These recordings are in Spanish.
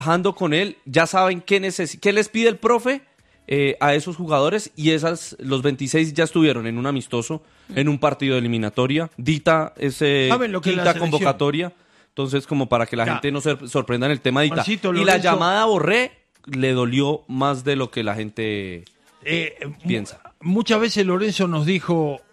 trabajando con él, ya saben qué les pide el profe a esos jugadores, y los 26 ya estuvieron en un amistoso, en un partido de eliminatoria. Dita es quinta convocatoria, entonces como para que la gente no se sorprenda en el tema de Dita. Juancito, y la llamada a Borré le dolió más de lo que la gente piensa. Muchas veces Lorenzo nos dijo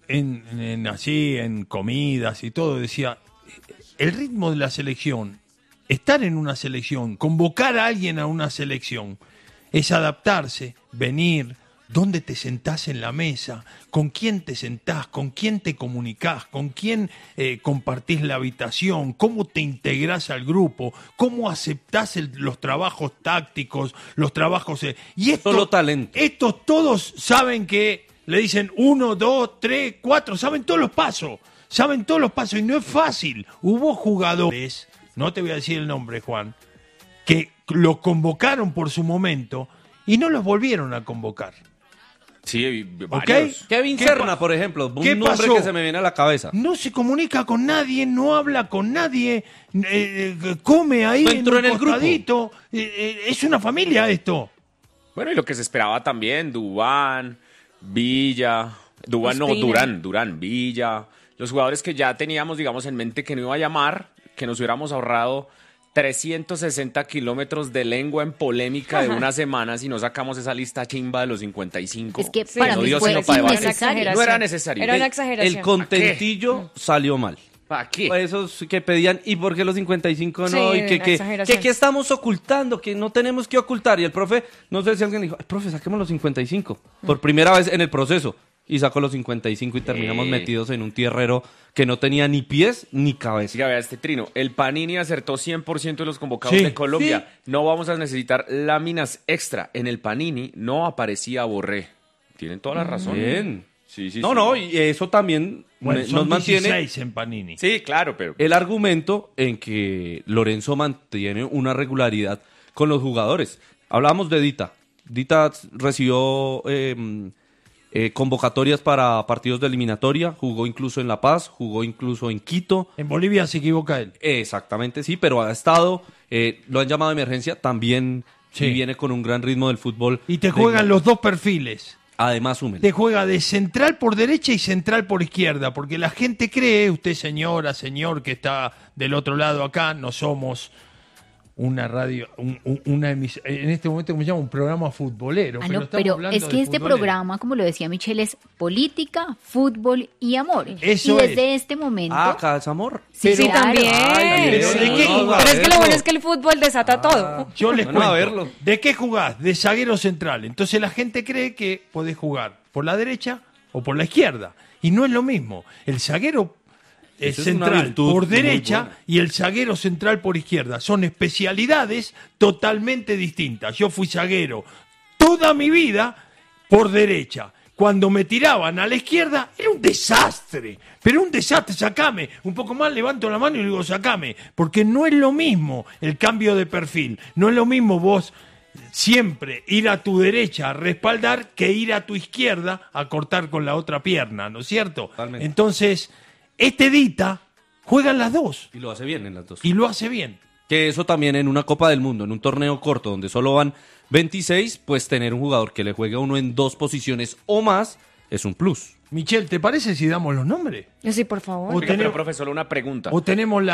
así en comidas y todo, decía, el ritmo de la selección, estar en una selección, convocar a alguien a una selección, es adaptarse, venir, dónde te sentás en la mesa, con quién te sentás, con quién te comunicás, con quién compartís la habitación, cómo te integrás al grupo, cómo aceptás los trabajos tácticos, los trabajos... y solo talento. Estos todos saben que le dicen 1, 2, 3, 4, saben todos los pasos y no es fácil. Hubo jugadores, no te voy a decir el nombre, Juan, que lo convocaron por su momento y no los volvieron a convocar. Sí, varios. ¿Okay? Kevin Serna, por ejemplo, un nombre pasó? que se me viene a la cabeza. No se comunica con nadie, no habla con nadie, come ahí no entró en el costadito. Es una familia esto. Bueno, y lo que se esperaba también, Duván, Villa, Durán, Villa, los jugadores que ya teníamos, digamos, en mente que no iba a llamar, que nos hubiéramos ahorrado 360 kilómetros de lengua en polémica de una semana si no sacamos esa lista chimba de los 55. Es que para mí fue innecesario. No era necesario. Era una exageración. El contentillo salió mal. ¿Para qué? Esos que pedían, ¿y por qué los 55 no? Sí, Y que estamos ocultando, que no tenemos que ocultar. Y el profe, no sé si alguien dijo, profe, saquemos los 55. Por primera vez en el proceso. Y sacó los 55 y terminamos metidos en un tierrero que no tenía ni pies ni cabeza. Siga, vea este trino. El Panini acertó 100% de los convocados de Colombia. Sí. No vamos a necesitar láminas extra. En el Panini no aparecía Borré. Tienen toda la razón. Bien. Sí. No, y eso también nos mantiene... 16 en Panini. Sí, claro, pero... El argumento en que Lorenzo mantiene una regularidad con los jugadores. Hablábamos de Dita. Dita recibió... convocatorias para partidos de eliminatoria, jugó incluso en La Paz, jugó incluso en Quito. En Bolivia se equivoca él. Exactamente, sí, pero ha estado, lo han llamado de emergencia, también y viene con un gran ritmo del fútbol. Y te juegan los dos perfiles. Además, Hummel. Te juega de central por derecha y central por izquierda, porque la gente cree, usted señora, señor que está del otro lado acá, no somos... una radio, una emisión, en este momento como se llama un programa futbolero. Pero es que este programa, como lo decía Michelle, es política, fútbol y amor. Eso y desde este momento... acá es amor. Sí, claro. también. Pero es que lo bueno es que el fútbol desata todo. Yo les cuento. A verlo. ¿De qué jugás? De zaguero central. Entonces la gente cree que podés jugar por la derecha o por la izquierda. Y no es lo mismo. El zaguero central por derecha y el zaguero central por izquierda. Son especialidades totalmente distintas. Yo fui zaguero toda mi vida por derecha. Cuando me tiraban a la izquierda era un desastre, pero un desastre, sacame. Un poco más levanto la mano y digo sacame, porque no es lo mismo el cambio de perfil. No es lo mismo vos siempre ir a tu derecha a respaldar que ir a tu izquierda a cortar con la otra pierna, ¿no es cierto? Totalmente. Entonces... Este Dita juega en las dos. Y lo hace bien en las dos. Y lo hace bien. Que eso también en una Copa del Mundo, en un torneo corto donde solo van 26, pues tener un jugador que le juegue a uno en dos posiciones o más es un plus. Michelle, ¿te parece si damos los nombres? Sí, por favor. Pero, profe, solo una pregunta. O tenemos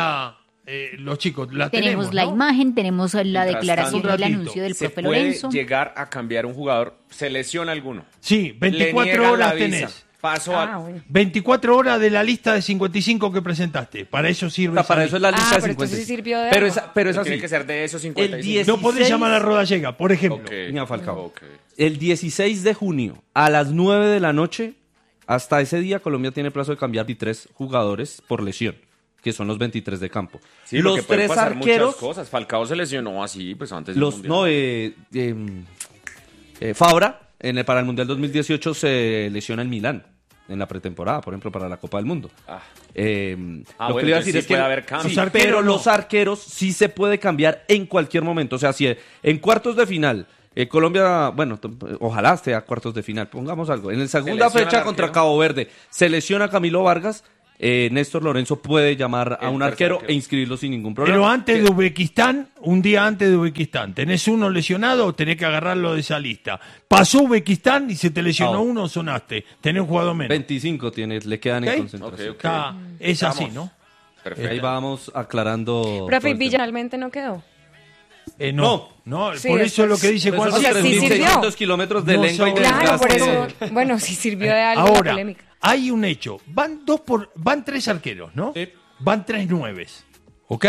los chicos, tenemos la ¿no? imagen, tenemos la declaración del anuncio del profe Lorenzo. ¿Se puede llegar a cambiar un jugador? ¿Se lesiona alguno? Sí, 24 horas tenés. Paso bueno. 24 horas de la lista de 55 que presentaste. Para eso sirve. Para eso es la lista de pero 50. Sí sirvió de pero algo. es así. Tiene que ser de esos 55. No podés llamar a Rodallega, por ejemplo. Okay. Ni a Falcao. Okay. El 16 de junio a las 9 de la noche, hasta ese día Colombia tiene plazo de cambiar 23 jugadores por lesión, que son los 23 de campo. Sí, los tres arqueros, muchas cosas. Falcao se lesionó así, pues antes del Mundial. Fabra, para el Mundial 2018 se lesiona en Milán. En la pretemporada, por ejemplo, para la Copa del Mundo. Lo que le iba a decir es que puede haber cambios. Sí, pero los arqueros sí se puede cambiar en cualquier momento. O sea, si en cuartos de final, Colombia, bueno, ojalá esté a cuartos de final, pongamos algo. En la segunda fecha contra Cabo Verde, se lesiona Camilo Vargas Néstor Lorenzo puede llamar a un arquero e inscribirlo sin ningún problema. Pero antes de Uzbekistán, un día antes de Uzbekistán, tenés uno lesionado, tenés que agarrarlo de esa lista. Pasó Uzbekistán y se te lesionó uno, sonaste. Tenés un jugador menos. 25 le quedan en concentración. Es así, ¿no? Perfecto. Ahí vamos aclarando. Profe, Villa realmente no quedó. No, sí, por eso es lo que dice Juan. Sí 3.600 kilómetros de lengua y de claro, por desgaste. eso, bueno, sí sirvió de algo Ahora, la polémica. hay un hecho. Van 3 arqueros, ¿no? Sí. Van 3 nueves. ¿Ok?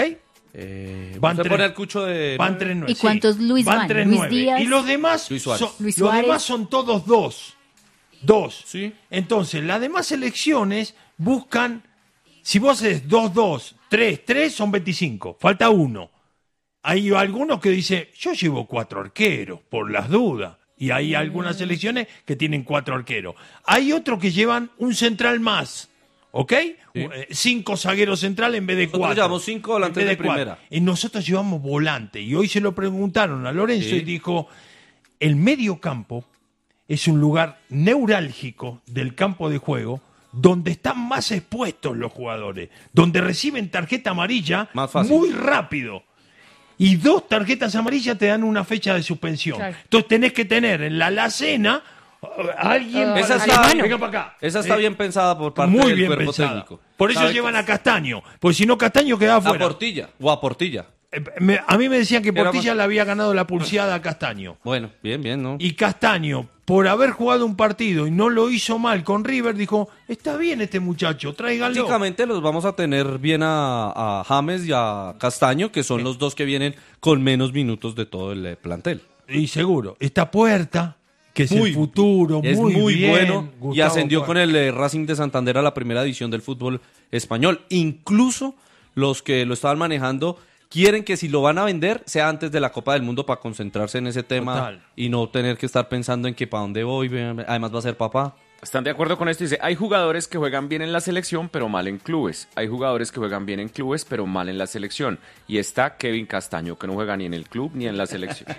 Van a poner Cucho de... Van 3 nueves. ¿Y cuántos Luis van? 3 Luis 9. Díaz. Y los demás, Luis Suárez. Luis los Suárez. demás son todos 2. 2. Sí. Entonces, las demás selecciones buscan, si vos haces 2-2, 3-3, son 25. Falta 1. Hay algunos que dicen, yo llevo 4 arqueros, por las dudas. Y hay algunas selecciones que tienen 4 arqueros. Hay otros que llevan un central más. ¿Ok? Sí. 5 zagueros centrales en vez de 4. Nosotros llevamos 5 volantes de primera. Y nosotros llevamos volante. Y hoy se lo preguntaron a Lorenzo y dijo, el medio campo es un lugar neurálgico del campo de juego donde están más expuestos los jugadores, donde reciben tarjeta amarilla muy rápido. Y 2 tarjetas amarillas te dan una fecha de suspensión. Claro. Entonces tenés que tener en la alacena alguien venga para acá. Esa está bien pensada por parte muy del bien cuerpo pensada. técnico. Por eso llevan a Castaño, porque si no Castaño quedaba fuera. A Portilla. A mí me decían que Portilla le había ganado la pulseada a Castaño. Bueno, bien, ¿no? Y Castaño, por haber jugado un partido y no lo hizo mal con River, dijo, está bien este muchacho, tráiganlo. Básicamente los vamos a tener bien a James y a Castaño, que son los dos que vienen con menos minutos de todo el plantel. Y seguro, esta Puerta, que es el futuro, es muy bien, bueno, Gustavo y ascendió Puerta. con el Racing de Santander a la primera división del fútbol español. Incluso los que lo estaban manejando quieren que si lo van a vender sea antes de la Copa del Mundo para concentrarse en ese tema y no tener que estar pensando en que para dónde voy, además va a ser papá. ¿Están de acuerdo con esto? Dice, hay jugadores que juegan bien en la selección, pero mal en clubes. Hay jugadores que juegan bien en clubes, pero mal en la selección. Y está Kevin Castaño, que no juega ni en el club ni en la selección.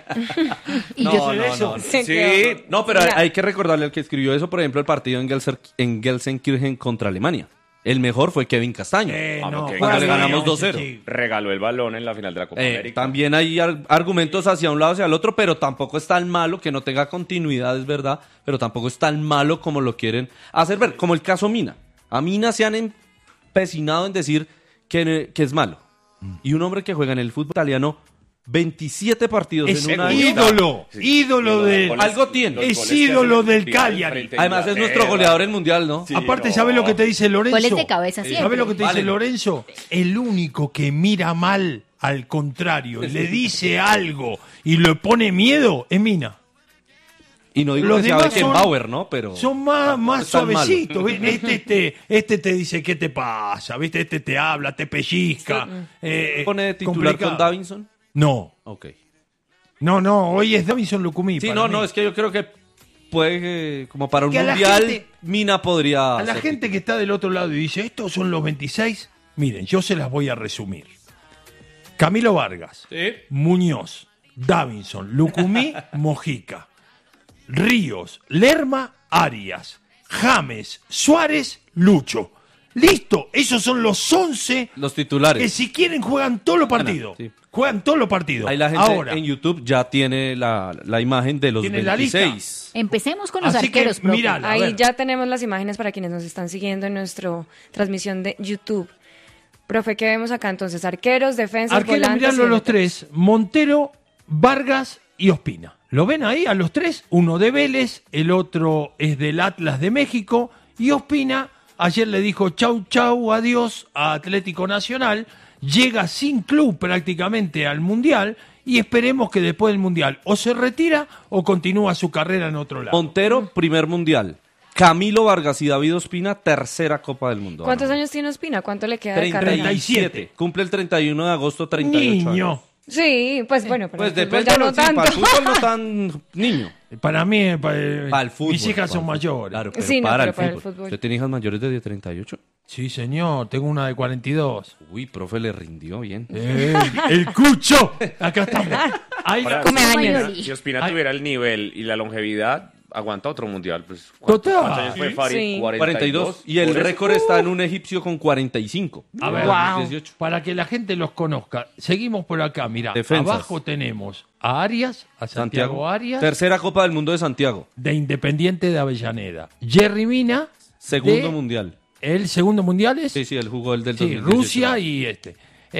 No. Sí, no, pero hay que recordarle al que escribió eso, por ejemplo, el partido en Gelsenkirchen contra Alemania. El mejor fue Kevin Castaño. Cuando le ganamos 2-0. Regaló el balón en la final de la Copa América. También hay argumentos hacia un lado hacia el otro, pero tampoco es tan malo, que no tenga continuidad, es verdad, pero tampoco es tan malo como lo quieren hacer ver. Como el caso Mina. A Mina se han empecinado en decir que es malo. Y un hombre que juega en el fútbol italiano 27 partidos es en un año. Ídolo de... Algo tiene. Es ídolo del Cagliari. Además es nuestro goleador en mundial, ¿no? Sí, aparte, ¿sabes lo que te dice Lorenzo? Goles de cabeza siempre. ¿Sabes lo que te dice Lorenzo? El único que mira mal al contrario y le dice algo y le pone miedo es Mina. Y no digo los que sea Beckenbauer, ¿no? Pero son más suavecitos. Este te dice qué te pasa, ¿viste? Este te habla, te pellizca. ¿Pone de titular con Davinson? No. Ok. No, hoy es Davinson Lucumí. Sí, no, es que yo creo que puede, como para un mundial, Mina podría... A la gente que está del otro lado y dice, estos son los 26, miren, yo se las voy a resumir. Camilo Vargas, Muñoz, Davinson, Lucumí, Mojica, Ríos, Lerma, Arias, James, Suárez, Lucho. Listo, esos son los 11 los titulares que si quieren juegan todos los partidos. Juegan todos los partidos. Ahí la gente ahora, en YouTube ya tiene la imagen de los 26. Empecemos con los arqueros, profe. Mírala, ahí ya tenemos las imágenes para quienes nos están siguiendo en nuestra transmisión de YouTube. Profe, ¿qué vemos acá entonces? Arqueros, defensas, volantes. Mirando los tres, Montero, Vargas y Ospina. ¿Lo ven ahí a los tres? Uno de Vélez, el otro es del Atlas de México y Ospina ayer le dijo chau, adiós a Atlético Nacional. Llega sin club prácticamente al Mundial y esperemos que después del Mundial o se retira o continúa su carrera en otro lado. Montero, primer Mundial. Camilo Vargas y David Ospina, tercera Copa del Mundo. ¿Cuántos años tiene Ospina? ¿Cuánto le queda de carrera? 37. Cumple el 31 de agosto, 38 Niño. años. Sí, pues bueno, pero pues depende ya no tanto. Para el fútbol no tan niño. Para mí, para el fútbol. Mis hijas son mayores. Claro, pero sí, para el fútbol. ¿Usted tiene hijas mayores de 38? Sí, señor. Tengo una de 42. Uy, profe, le rindió bien. ¡El cucho! Acá estamos. Si Ospina tuviera el nivel y la longevidad, aguanta otro mundial. Pues, Total. ¿Cuántos años fue Farid? Sí. 42. Y el récord está en un egipcio con 45. A ver, Wow. 18. para que la gente los conozca, seguimos por acá, mira, Defensas. abajo tenemos a Arias, a Santiago Arias, Tercera Copa del Mundo de Santiago. de Independiente de Avellaneda. Jerry Mina, Segundo de- mundial. ¿El segundo mundial es? Sí, el jugó el del Sí, 2018. Rusia y este.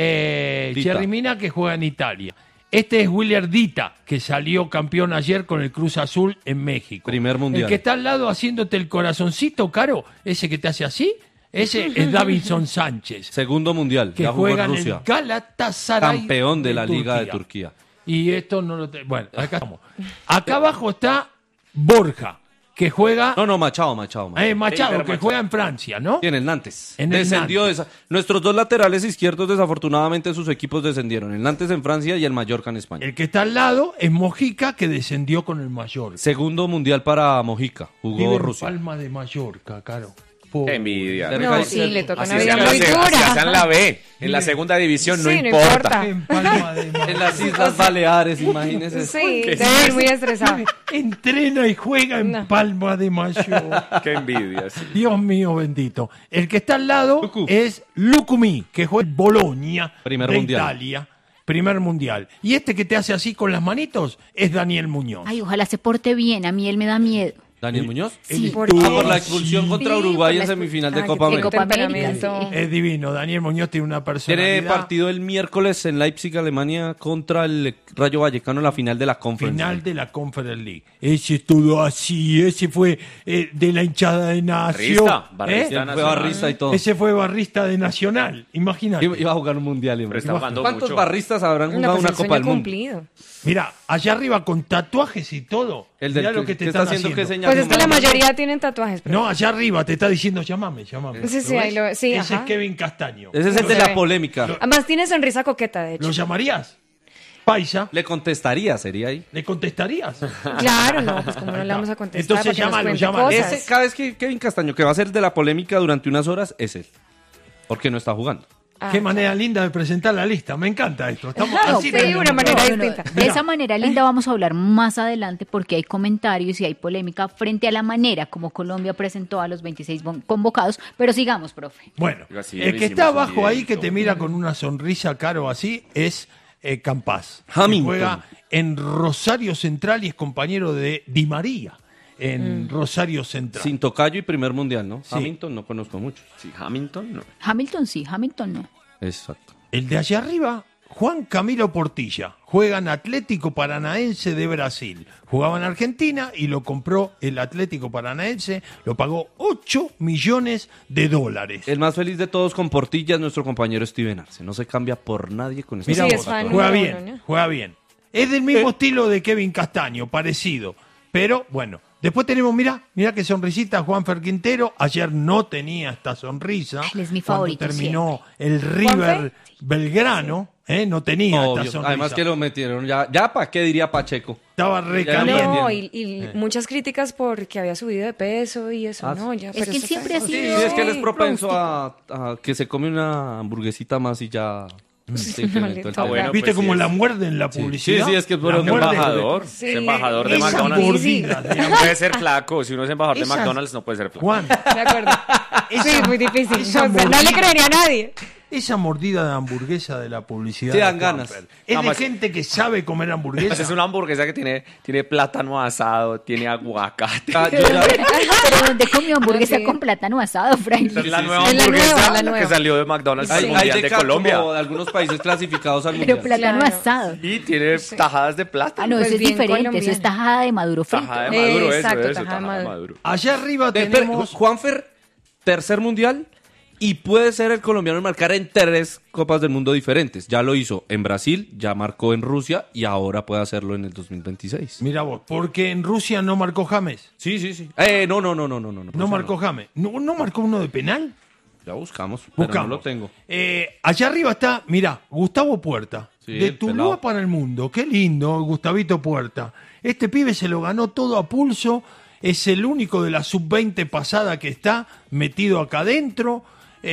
Dita. Jerry Mina, que juega en Italia. Este es William Dita, que salió campeón ayer con el Cruz Azul en México. Primer mundial. El que está al lado haciéndote el corazoncito, Caro, ese que te hace así, ese es Davinson Sánchez, Segundo mundial. que Ya jugó juega en en el Rusia. Galatasaray. Campeón de la Liga de Turquía. Y esto no lo... Bueno, acá estamos. Acá abajo está Borja, que juega... No, Machado. Machado, Pero que juega en Francia, ¿no? En el Nantes. En el Descendió Nantes. Nuestros dos laterales izquierdos, desafortunadamente, sus equipos descendieron. El Nantes en Francia y el Mallorca en España. El que está al lado es Mojica, que descendió con el Mallorca. Segundo mundial para Mojica. Vive Jugó en Rusia. Palma de Mallorca, Caro. Qué envidia. Cerca No, y sí, cerca. le toca Así una vida sean muy así dura. sean la B. En la segunda división no Sí, no importa. importa. En Palma de Mallorca. En las Islas Baleares, imagínese. Sí, debe ir muy estresado. Entrena y juega en No. Palma de Mallorca. Qué envidia. Sí. Dios mío bendito. El que está al lado Lucu. es Lucumí, que juega en Bolonia, Primer de mundial. Italia. Primer mundial. Y este que te hace así con las manitos es Daniel Muñoz. Ay, ojalá se porte bien, a mí él me da miedo. Daniel Muñoz. Sí, ¿por porque- qué? Por la expulsión contra Sí, Uruguay por en la semifinal Ah, de que Copa tiene América. Copa América, temperamento. sí. Es divino. Daniel Muñoz tiene una personalidad. Tiene partido el miércoles en Leipzig, Alemania, contra el Rayo Vallecano en la final de la Conference Final League. de la Conference League. Ese estuvo así, ese fue de la hinchada de Nación. Barrista, Fue barrista y todo. Ese fue barrista de Nacional, imagínate. Iba a jugar un mundial. Pero está jugando ¿Cuántos mucho. barristas habrán No, jugado pues una el Copa sueño del Mundo? cumplido. Mira, allá arriba con tatuajes y todo. El del Mirá lo que te ¿qué está están haciendo? ¿Qué haciendo. señal? Pues es que la mayoría tienen tatuajes. Pero... No, allá arriba te está diciendo llámame. Sí, ¿Lo sí, ahí ves? sí, Ese ajá. es Kevin Castaño. Ese es el de Se la ve. polémica. Además tiene sonrisa coqueta, de ¿Lo hecho. llamarías? Paisa. Le contestaría, sería ahí. ¿Le contestarías? Claro, no, pues como no le vamos a contestar. Entonces para que nos llámalo, cuente llámalo. cosas. Ese, cada vez que Kevin Castaño, que va a ser de la polémica durante unas horas, es él. Porque no está jugando. Ah, Qué manera linda de presentar la lista. Me encanta esto. Estamos No, así sí, tenemos una manera todo. distinta. De esa manera linda vamos a hablar más adelante porque hay comentarios y hay polémica frente a la manera como Colombia presentó a los 26 convocados. Pero sigamos, profe. Bueno, Digo, así, el que hicimos está un abajo ahí, que videíto. te mira con una sonrisa caro así, es Campás. Que Hamilton. juega en Rosario Central y es compañero de Di María en Rosario Central. Sin tocayo y primer mundial, ¿no? Sí. Hamilton no conozco mucho. Sí, Hamilton, no. Hamilton sí, Hamilton no. Exacto. El de allá arriba, Juan Camilo Portilla, juega en Atlético Paranaense de Brasil. Jugaba en Argentina y lo compró el Atlético Paranaense, lo pagó 8 millones de dólares. El más feliz de todos con Portilla es nuestro compañero Steven Arce. No se cambia por nadie con este Mira Sí, vos, es fan juega número bien, uno, ¿no? juega bien. Es del mismo estilo de Kevin Castaño, parecido. Pero bueno, después tenemos, mira qué sonrisita Juanfer Quintero. Ayer no tenía esta sonrisa. Él es mi Cuando favorito terminó el River ¿Juanfer? Belgrano, no tenía esta Obvio. sonrisa. Además que lo metieron ya ¿para qué diría Pacheco? Estaba Ya recaliente. No, Bien. y muchas críticas porque había subido de peso y eso, Ah, no, ya. Es pero que eso siempre está- ha Sí, sido- es que él es propenso rústico. a que se come una hamburguesita más y ya se incrementó el Ah, tema. bueno. ¿Viste pues cómo sí, la es. muerden en la publicidad? sí, es que es por La un muerden. Embajador. Sí. Es embajador de Esa McDonald's. mordida, No digamos. puede ser flaco. Si uno es embajador de Esas- McDonald's, no puede ser flaco. Juan, De acuerdo. Esa- Sí, muy difícil. esa No, no mordida- le creería a nadie. esa mordida de hamburguesa de la publicidad. Te dan de ganas. Juanfer, Es No, de más- gente que sabe comer hamburguesa. Pues es una hamburguesa que tiene plátano asado, tiene aguacate. Ah, yo ya- Pero ¿dónde comió hamburguesa Sí. con plátano asado, Frank? Es la sí, nueva sí. Es la hamburguesa nueva, la que nueva. salió de McDonald's al hay Mundial de de Colombia. como de algunos países clasificados al Pero mundial. plátano Claro. asado. Y tiene tajadas de Ah, plátano. no, Pues eso es bien diferente. Eso colombiano. es tajada de maduro frito. Tajada de maduro, Exacto, eso, tajada de tajada de maduro. maduro. Allá arriba Pero, tenemos... Juanfer, tercer mundial y puede ser el colombiano en marcar en 3 Copas del Mundo diferentes. Ya lo hizo en Brasil, ya marcó en Rusia y ahora puede hacerlo en el 2026. Mira vos, porque en Rusia no marcó James. Sí. No. No marcó James. ¿No marcó uno de penal? Ya buscamos, pero Buscamos. no lo tengo. Allá arriba está, mira, Gustavo Puerta. Sí, de el Tuluá pelado. para el mundo. Qué lindo, Gustavito Puerta. Este pibe se lo ganó todo a pulso. Es el único de la sub-20 pasada que está metido acá adentro.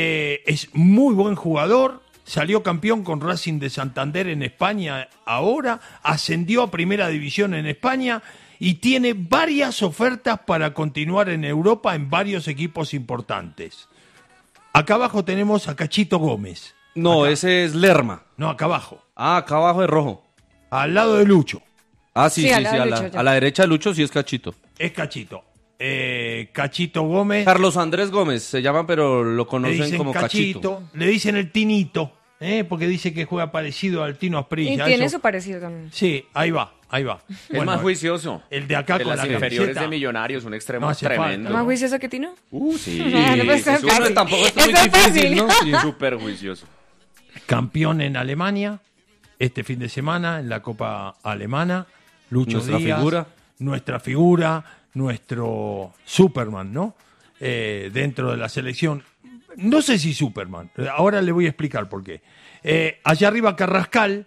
Es muy buen jugador. Salió campeón con Racing de Santander en España ahora. Ascendió a primera división en España. y tiene varias ofertas para continuar en Europa en varios equipos importantes. Acá abajo tenemos a Cachito Gómez. No, acá. Ese es Lerma. No, acá abajo. Ah, acá abajo es rojo. Al lado de Lucho. Ah, sí, a Lucho, la derecha de Lucho sí es Cachito. Es Cachito. Cachito Gómez. Carlos Andrés Gómez se llama, pero lo conocen como Cachito. Le dicen el Tinito, porque dice que juega parecido al Tino Asprilla. Y tiene su parecido también. Sí, ahí va. Es más juicioso. El de acá de con las la inferiores camiseta. de Millonarios, un extremo No hace tremendo. ¿Más juicioso que Tino? Sí. No, pues, es fácil. Tampoco es muy Eso es difícil, ¿no? fácil. Sí, súper juicioso. Campeón en Alemania este fin de semana en la Copa Alemana. Lucho Nuestra Díaz, figura. nuestra figura, nuestro Superman, ¿no? Dentro de la selección. No sé si Superman, ahora le voy a explicar por qué. Allá arriba Carrascal.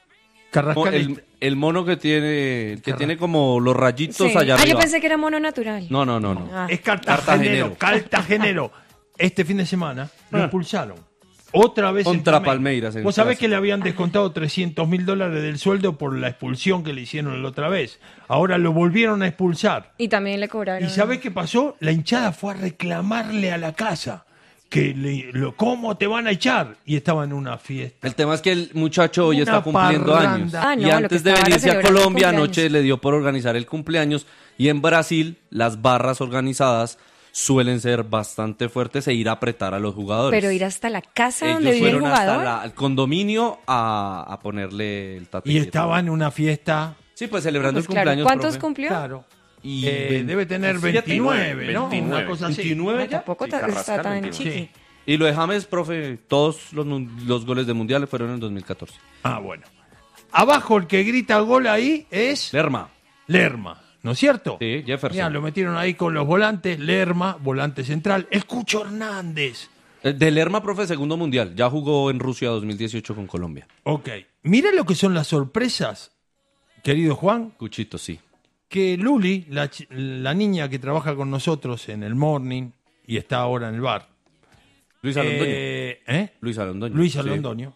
El mono que tiene como los rayitos allá arriba. yo pensé que era mono natural. No. Ah. Es Cartagenero. Este fin de semana lo expulsaron. Otra vez Contra en Palmeiras. Palmeiras. Vos sabés que le habían descontado $300.000 del sueldo por la expulsión que le hicieron la otra vez. Ahora lo volvieron a expulsar. Y también le cobraron. ¿Y sabés qué pasó? La hinchada fue a reclamarle a la casa que ¿cómo te van a echar? Y estaba en una fiesta. El tema es que el muchacho hoy Una está cumpliendo parranda. años. Ah, no, Y lo que antes de estaba era venirse a celebrando el Colombia, cumpleaños. anoche le dio por organizar el cumpleaños. Y en Brasil, las barras organizadas suelen ser bastante fuertes e ir a apretar a los jugadores. Pero ir hasta la casa donde Ellos vive el fueron jugador. hasta el condominio a ponerle el tapete. Y estaba en una fiesta. Sí, pues celebrando Pues el claro, cumpleaños. ¿cuántos profe. cumplió? Claro. Y Debe tener 29, ¿no? Una cosa así. 29 ya. Tampoco Sí, está Carrascal, tan 21. chiqui. Sí. Y lo de James, profe, todos los goles de Mundial fueron en 2014. Ah, bueno. Abajo el que grita gol ahí es Lerma. ¿no es cierto? Sí, Jefferson. Mirá, lo metieron ahí con los volantes. Lerma, volante central. El Cucho Hernández. De Lerma, profe, segundo Mundial. Ya jugó en Rusia 2018 con Colombia. Ok. Mira lo que son las sorpresas, querido Juan. Cuchito, sí. Que Luli, la niña que trabaja con nosotros en el morning y está ahora en el bar. Luis Alondoño. Luis Sí. Alondoño.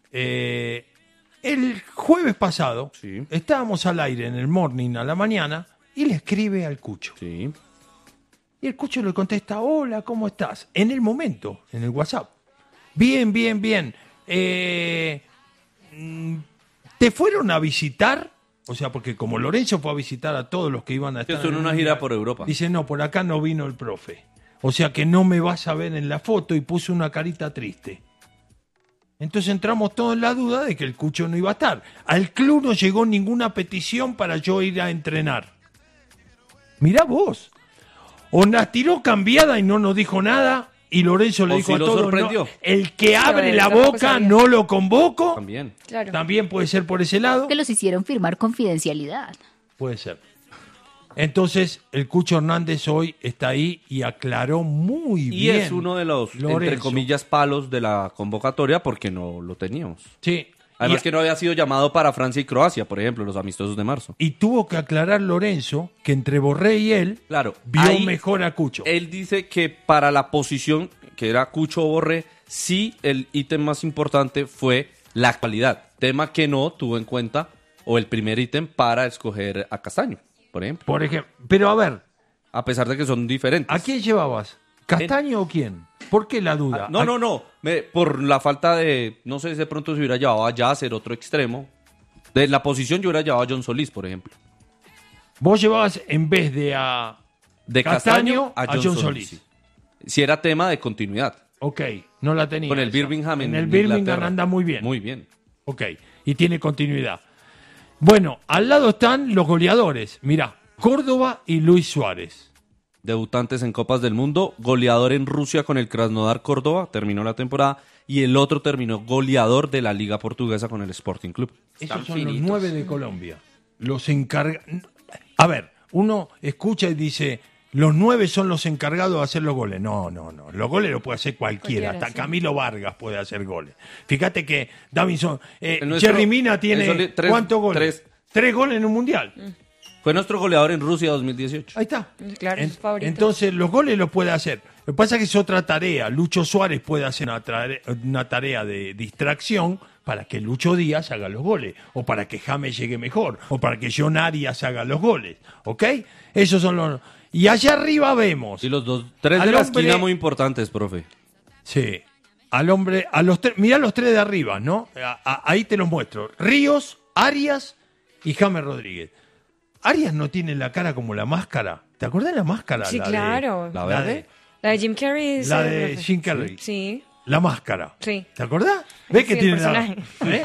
El jueves pasado Sí. estábamos al aire en el morning a la mañana y le escribe al Cucho. Sí. Y el Cucho le contesta, hola, ¿cómo estás? En el momento, en el WhatsApp. Bien. ¿Te fueron a visitar? O sea, porque como Lorenzo fue a visitar a todos los que iban a estar... Estuvo en una gira por Europa. Dice, no, por acá no vino el profe. O sea que no me vas a ver en la foto y puso una carita triste. Entonces entramos todos en la duda de que el Cucho no iba a estar. Al club no llegó ninguna petición para yo ir a entrenar. Mirá vos. O nos tiró cambiada y no nos dijo nada. Y Lorenzo le O dijo si a lo todos, sorprendió. no, el que abre él la tampoco boca sabía. no lo convoco. También. Claro. También puede ser por ese lado. Que los hicieron firmar confidencialidad. Puede ser. Entonces, el Cucho Hernández hoy está ahí y aclaró muy Y bien. es uno de los, entre Lorenzo. comillas, palos de la convocatoria porque no lo teníamos. Sí. Además Y- que no había sido llamado para Francia y Croacia, por ejemplo, los amistosos de marzo. Y tuvo que aclarar Lorenzo que entre Borré y él Claro, vio ahí mejor a Cucho. Él dice que para la posición que era Cucho o Borré, sí el ítem más importante fue la calidad. Tema que no tuvo en cuenta, o el primer ítem para escoger a Castaño, por ejemplo. Por ejemplo. Pero a ver, A pesar de que son diferentes. ¿a quién llevabas? ¿Castaño o quién? ¿Por qué la duda? No. Por la falta de, no sé si de pronto se hubiera llevado a Yasser, otro extremo. De la posición yo hubiera llevado a John Solís, por ejemplo. Vos llevabas en vez de a De Castaño Castaño a John Solís. sí. Si era tema de continuidad. Ok, no la tenía. Con el esa. Birmingham En en el Birmingham Inglaterra. anda muy bien. Muy bien. Ok, y tiene continuidad. Bueno, al lado están los goleadores. Mirá, Córdoba y Luis Suárez. Debutantes en Copas del Mundo, goleador en Rusia con el Krasnodar Córdoba, terminó la temporada, y el otro terminó goleador de la Liga Portuguesa con el Sporting Club. Esos Están son los finitos. 9 de Colombia. Los encargados. A ver, uno escucha y dice, los 9 son los encargados de hacer los goles. No. Los goles los puede hacer cualquiera. Hasta sí. Camilo Vargas puede hacer goles. Fíjate que Davinson. nuestro- Jerry Mina tiene. el Soli- ¿Cuántos goles? 3 goles en un mundial. Fue nuestro goleador en Rusia 2018. Ahí está. Claro, es favorito. Entonces, los goles los puede hacer. Lo que pasa es que es otra tarea. Lucho Suárez puede hacer una tarea de distracción para que Lucho Díaz haga los goles, o para que James llegue mejor, o para que John Arias haga los goles, ¿ok? Esos son los... Y allá arriba vemos... Y los tres de la esquina muy importantes, profe. Sí, mirá los tres de arriba, ¿no? Ahí te los muestro. Ríos, Arias y James Rodríguez. Arias no tiene la cara como la máscara. ¿Te acordás de la máscara? Sí, claro. ¿La verde? La de Jim Carrey. La de Jim Carrey. Sí. La máscara. Sí. ¿Te acordás? ¿Ves que tiene personaje?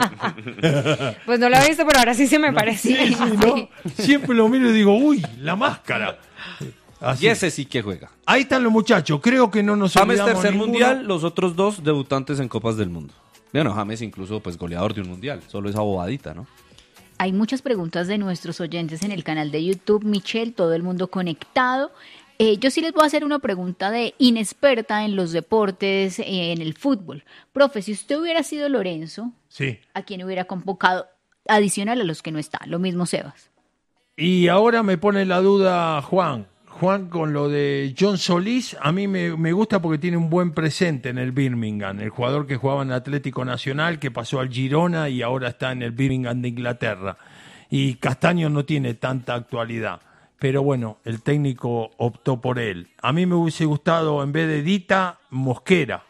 Pues no la he visto, pero ahora sí se me parecía. Sí, ¿no? Siempre lo miro y digo, uy, la máscara. Así. Y ese sí que juega. Ahí están los muchachos. Creo que no nos James olvidamos tercer ninguno. mundial, los otros dos debutantes en Copas del Mundo. Bueno, James incluso pues goleador de un mundial. Solo esa bobadita, ¿no? Hay muchas preguntas de nuestros oyentes en el canal de YouTube. Michelle, todo el mundo conectado. Yo sí les voy a hacer una pregunta de inexperta en los deportes, en el fútbol. Profe, si usted hubiera sido Lorenzo, sí, ¿a quién hubiera convocado adicional a los que no está? Lo mismo Sebas. Y ahora me pone la duda Juan, con lo de John Solís, a mí me gusta porque tiene un buen presente en el Birmingham, el jugador que jugaba en Atlético Nacional, que pasó al Girona y ahora está en el Birmingham de Inglaterra. Y Castaño no tiene tanta actualidad, pero bueno, el técnico optó por él. A mí me hubiese gustado, en vez de Dita, Mosquera,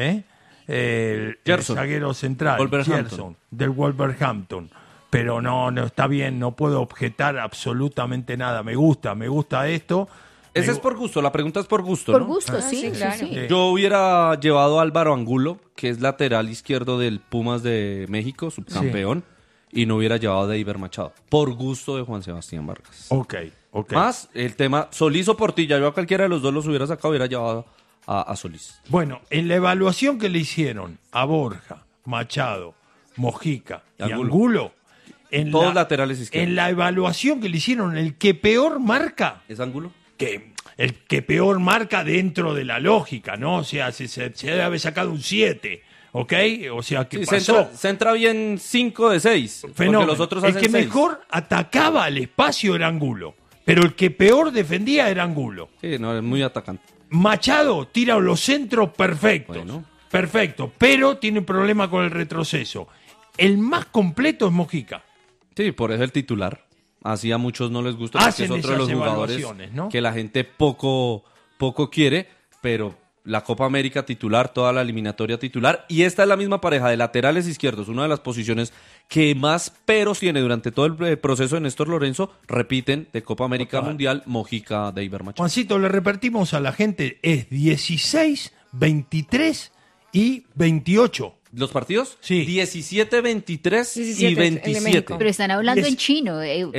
el zaguero central, Gerson, del Wolverhampton. Pero no está bien, no puedo objetar absolutamente nada. Me gusta esto. Ese es por gusto, la pregunta es por gusto, ¿no? Por gusto, sí, claro. Sí. Yo hubiera llevado a Álvaro Angulo, que es lateral izquierdo del Pumas de México, subcampeón, y no hubiera llevado a Deiber Machado, por gusto de Juan Sebastián Vargas. Ok. Más el tema Solís o Portilla, yo a cualquiera de los dos los hubiera sacado, hubiera llevado a Solís. Bueno, en la evaluación que le hicieron a Borja, Machado, Mojica y Angulo, todos laterales izquierdos. En la evaluación que le hicieron, el que peor marca... ¿Es Angulo? El que peor marca dentro de la lógica, ¿no? O sea, se debe haber sacado un 7, ¿ok? O sea, que pasó... Se entra bien 5 de 6, porque los otros hacen 6. El que mejor atacaba al espacio era Angulo, pero el que peor defendía era Angulo. Sí, no, es muy atacante. Machado tira los centros perfectos, bueno. Perfecto, pero tiene problema con el retroceso. El más completo es Mojica. Sí, por eso el titular. Así a muchos no les gusta, porque es otro de los jugadores, ¿no?, que la gente poco quiere, pero la Copa América titular, toda la eliminatoria titular, y esta es la misma pareja de laterales izquierdos, una de las posiciones que más peros tiene durante todo el proceso de Néstor Lorenzo, repiten de Copa América Mundial, Mojica, Deiber Machado. Juancito, le repetimos a la gente, es 16, 23 y 28. ¿Los partidos? Sí. 17, 23 y 27. Pero están hablando en chino.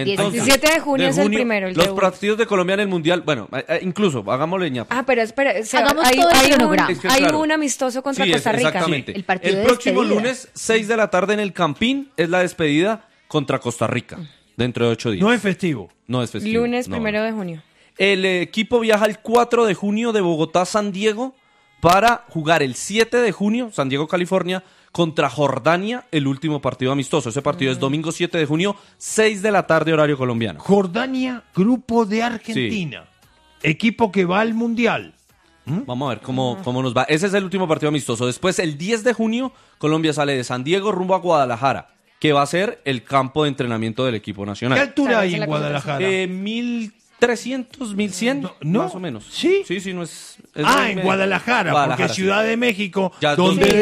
17 de junio es el primero. Los partidos de Colombia en el Mundial, bueno, incluso, hagámosle ñapa. Pero espera, hagamos todo el cronograma. Hay un amistoso contra Costa Rica. Exactamente. Sí. El próximo lunes, 6 de la tarde en el Campín, es la despedida contra Costa Rica, dentro de 8 días. No es festivo. No es festivo. Lunes 1 de junio. El equipo viaja el 4 de junio de Bogotá a San Diego para jugar el 7 de junio, San Diego, California, contra Jordania, el último partido amistoso. Ese partido es domingo 7 de junio, 6 de la tarde, horario colombiano. Jordania, grupo de Argentina. Sí. Equipo que va al Mundial. Vamos a ver cómo nos va. Ese es el último partido amistoso. Después, el 10 de junio, Colombia sale de San Diego rumbo a Guadalajara, que va a ser el campo de entrenamiento del equipo nacional. ¿Qué altura hay en Guadalajara? 1300, 1100, no, más o menos. ¿Sí? Sí, no es en Guadalajara, porque Ciudad de México, ya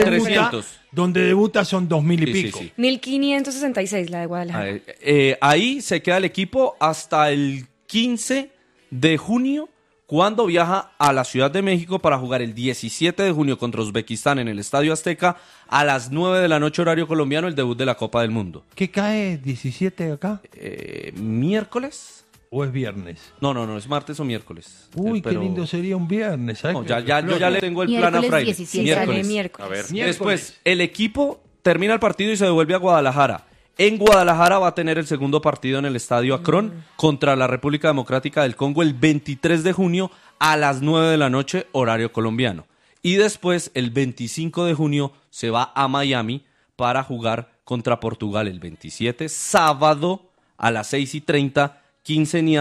donde debuta son 2000 y pico. Sí. 1566 la de Guadalajara. Ahí se queda el equipo hasta el 15 de junio, cuando viaja a la Ciudad de México para jugar el 17 de junio contra Uzbekistán en el Estadio Azteca a las 9 de la noche, horario colombiano, el debut de la Copa del Mundo. ¿Qué cae 17 acá? ¿Miércoles? ¿O es viernes? No, es martes o miércoles. Uy, qué lindo sería un viernes. ¿Sabes? No, yo ya le tengo el plan a Fraile. Miércoles. A ver. Después, el equipo termina el partido y se devuelve a Guadalajara. En Guadalajara va a tener el segundo partido en el Estadio Akron contra la República Democrática del Congo el 23 de junio a las 9 de la noche, horario colombiano. Y después, el 25 de junio, se va a Miami para jugar contra Portugal el 27, sábado a las 6:30, quinceñados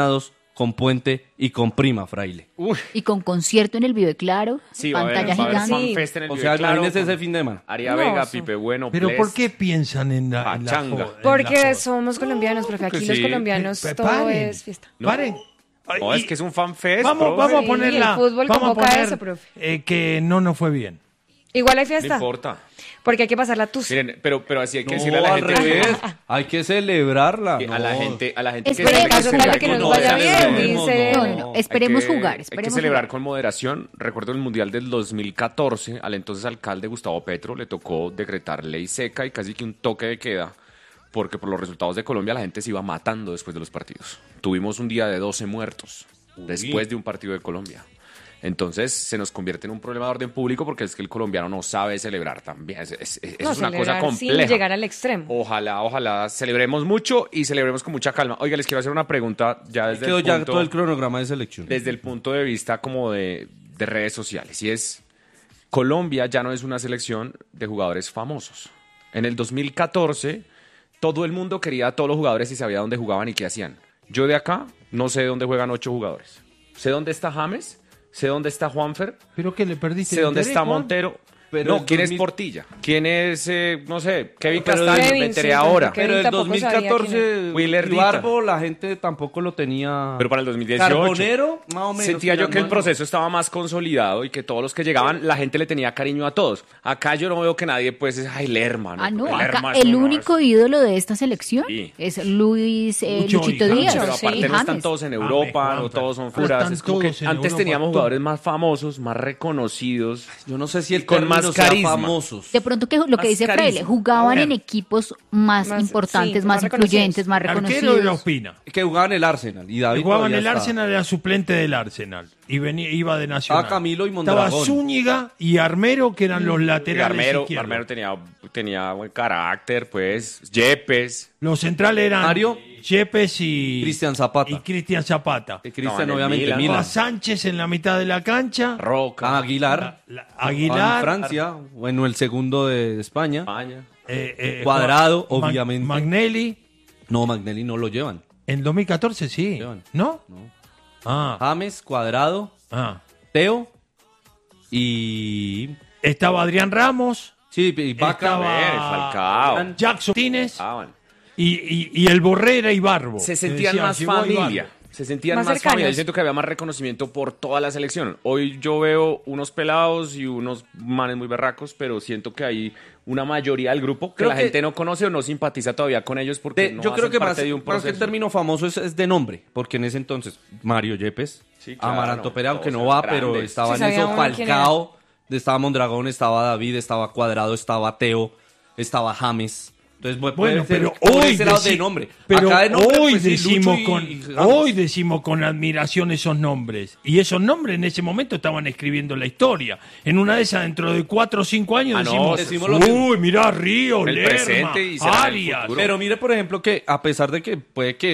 con puente y con prima, fraile. Y con concierto en el Vive Claro, Sí, pantalla va a haber gigante. fanfest en el O Vive sea, Claro, imagínese con ese fin de semana. Aria No, Vega, sí. Pipe Bueno, Pero Bless. ¿por qué piensan en la Pachanga. joda? Porque somos colombianos, profe. Aquí que los sí. colombianos todo Paren. es fiesta. Paren. No, es que es un fanfest. Vamos profe. a Sí, ponerla. el fútbol Vamos a convoca poner eso, profe. que no nos fue bien. Igual hay No fiesta. importa. Porque hay que pasar la tusa. Miren, pero así hay que decirle No, a la al gente. revés. Hay que celebrarla. A la gente que Esperemos, celebra ojalá que nos con vaya moderación. bien, dice. No, esperemos jugar, Hay que esperemos celebrar jugar. con moderación. Recuerdo el Mundial del 2014, al entonces alcalde Gustavo Petro le tocó decretar ley seca y casi que un toque de queda, porque por los resultados de Colombia la gente se iba matando después de los partidos. Tuvimos un día de 12 muertos después de un partido de Colombia. Entonces se nos convierte en un problema de orden público porque es que el colombiano no sabe celebrar también. Es No, una cosa celebrar sin compleja. llegar al extremo. Ojalá celebremos mucho y celebremos con mucha calma. Oiga, les quiero hacer una pregunta ya desde Quedó el ya punto, todo el cronograma de selección. desde el punto de vista como de redes sociales. Y es, Colombia ya no es una selección de jugadores famosos. En el 2014 todo el mundo quería a todos los jugadores y sabía dónde jugaban y qué hacían. Yo de acá no sé dónde juegan 8 jugadores. Sé dónde está James, sé dónde está Juanfer, ¿Pero qué le perdiste? sé el dónde interés, está Juan? Montero. Pero No, ¿quién es 2000 Portilla? ¿Quién es, no sé, Kevin Pero Castaño? Kevin, Me enteré sí, ahora. Kevin Pero el tampoco sabía 2014, Willer Dita. Ibarbo, la gente tampoco lo tenía. Pero para el 2018. Carbonero, más o menos. Sentía yo que el tirando proceso estaba más consolidado y que todos los que llegaban, la gente le tenía cariño a todos. Acá yo no veo que nadie, pues, es, ay, Lerma. Ah, no, Lerma acá es el un- único ídolo de esta selección Sí. es Luis Lucho Luchito y Díaz. James. Pero sí, aparte no están James. todos en Europa, James, no todos son Ahora furas. están Es como que todos en antes Europa, teníamos todos. jugadores más famosos, más reconocidos. Yo no sé si el Y con término más sea carisma. famosos. De pronto que lo que Más dice carisma. Fraile, jugaban A ver. en equipos más Más- importantes, sí, más más influyentes, más El arquero era reconocidos. Ospina. Que jugaban el Arsenal. Y David El jugaba en todavía el está. Arsenal, era suplente del Arsenal. Y iba de Nacional. Estaba Camilo y Estaba Mondragón. Zúñiga y Armero, que eran los Y laterales izquierdos. Armero tenía buen carácter, pues. Yepes. Los centrales eran Mario. Yepes y Cristian Zapata. Y Cristian Zapata. Que Cristian, No, en el obviamente, Milan. Milan. Estaba Sánchez en la mitad de la cancha. Roca. Aguilar. Aguilar. En Francia. Bueno, el segundo de España. España. Cuadrado, obviamente. Magnelli. No, Magnelli no lo llevan. En 2014 sí. Llevan. ¿No? No. Ah, James, Cuadrado, ah. Teo y... Estaba Adrián Ramos, Sí, y Vaca. Estaba- A ver, Falcao. Jackson Martínez Estaban. y el Borrera y Barbo. Se Que sentían decían, más llegó familia. Ibarbo. Se sentían Más más, cercanos. familia. Yo siento que había más reconocimiento por toda la selección. Hoy yo veo unos pelados y unos manes muy berracos, pero siento que hay una mayoría del grupo que Creo la que- gente no conoce o no simpatiza todavía con ellos porque no Yo creo hacen que parte más, de un más que el proceso. término famoso es de nombre, porque en ese entonces Mario Yepes, Sí, claro, Amaranto Pérez, aunque todos no va, eran pero grandes. estaba Sí, en sabía eso, uno quién Falcao, estaba Mondragón, estaba David, estaba Cuadrado, estaba Teo, estaba James. Entonces, Bueno, puede ser pero por hoy, ese lado de nombre. pero Acá de nombre, hoy, pues, sí, decimos Lucho con, y James. hoy decimos con admiración esos nombres. Y esos nombres en ese momento estaban escribiendo la historia. En una de esas, dentro de 4 o 5 años, Ah, no, decimos, decimos lo mismo. uy, mirá, Río, El Lerma, presente y será el Arias. futuro. Pero mire, por ejemplo, que a pesar de que puede que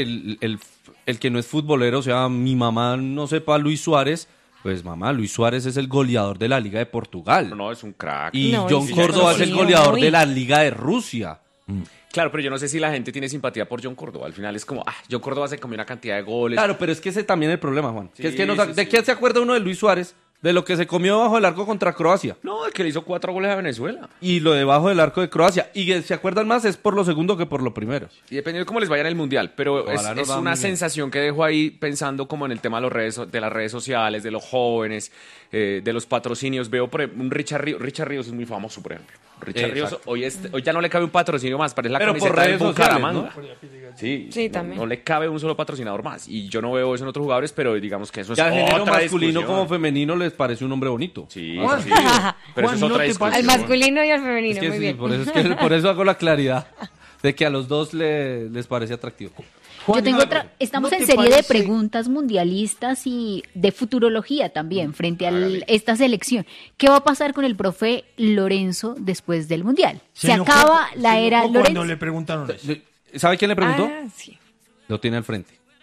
el que no es futbolero, o sea, mi mamá no sepa Luis Suárez, pues mamá, Luis Suárez es el goleador de la Liga de Portugal. No, es un crack. Y No, John y Córdoba es el sí, goleador muy. de la Liga de Rusia. Claro, pero yo no sé si la gente tiene simpatía por John Córdoba. Al final es como, John Córdoba se comió una cantidad de goles. Claro, pero es que ese también es el problema, Juan. Sí, que es que sí, ¿de sí. qué se acuerda uno de Luis Suárez? De lo que se comió bajo el arco contra Croacia. No, el que le hizo 4 goles a Venezuela. Y lo debajo del arco de Croacia. Y que se acuerdan más es por lo segundo que por lo primero. Y dependiendo de cómo les vaya en el Mundial. Pero Ojalá nos es va una muy bien. sensación que dejo ahí pensando como en el tema de las redes sociales, de los jóvenes, de los patrocinios. Veo por ejemplo, un Richard Ríos. Richard Ríos es muy famoso, por ejemplo. Richard Ríos, Exacto. hoy ya no le cabe un patrocinio más, parece la Pero camiseta por redes del sociales, Bucaramanga. Sí, Sí, no, también. no le cabe un solo patrocinador más. Y yo no veo eso en otros jugadores, pero digamos que eso es Ya el género otra masculino discusión. como femenino les parece un hombre bonito. Sí, Juan, sí. Juan, Pero eso es ¿no otra te discusión. parece- Al masculino y al femenino, Es que muy sí, bien. por eso hago la claridad de que a los dos les parece atractivo. Juan, Yo tengo ¿no- otra. Estamos no en te serie de parece- preguntas mundialistas y de futurología también frente a esta selección. ¿Qué va a pasar con el profe Lorenzo después del mundial? Se enojó- acaba la se era enojó Lorenzo. cuando le preguntaron eso. ¿Sabe quién le preguntó? Ah, sí. Lo tiene al frente.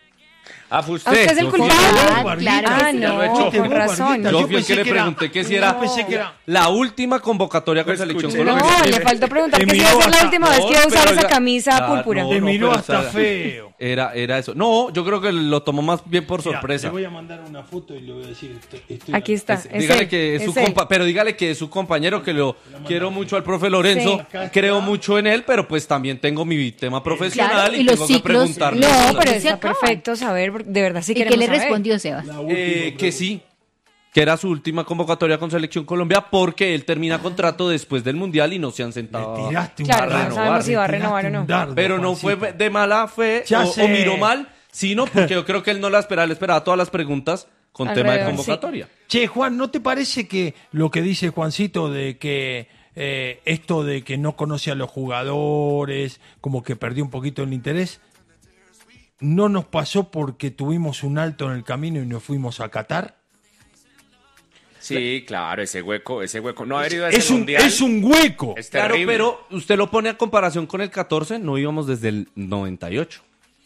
Fue usted. ¿Usted es el culpable? Claro. No, con razón. Yo fui el que le pregunté que si era la última convocatoria con Selección Colombia. No, le faltó preguntar que si iba a ser la última vez que iba a usar esa camisa púrpura. Te miró hasta feo. Era eso. No, yo creo que lo tomó más bien por sorpresa. Le voy a mandar una foto y le voy a decir, aquí está. Dígale que es su pero dígale que es su compañero, que lo quiero mucho al profe Lorenzo, creo mucho en él, pero pues también tengo mi tema profesional, claro, y tengo que preguntarle. No, pero está perfecto saber, de verdad sí queremos saber. ¿Y qué le saber? respondió Sebas? Que sí, que era su última convocatoria con Selección Colombia, porque él termina contrato después del Mundial y no se han sentado a renovar. No sabemos si va a renovar o no. Pero no fue de mala fe o miró mal, sino porque yo creo que él no la esperaba, él esperaba todas las preguntas con tema de convocatoria. Sí. Che, Juan, ¿no te parece que lo que dice Juancito de que esto de que no conoce a los jugadores, como que perdió un poquito el interés, no nos pasó porque tuvimos un alto en el camino y nos fuimos a Qatar? Sí, claro, ese hueco, no haber ido a ese mundial. Es un hueco. Es claro, terrible. pero usted lo pone a comparación con el 14, no íbamos desde el 98.